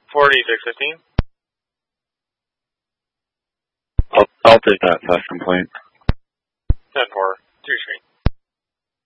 4615. I'll take that fast complaint. 10-4, 2 screen.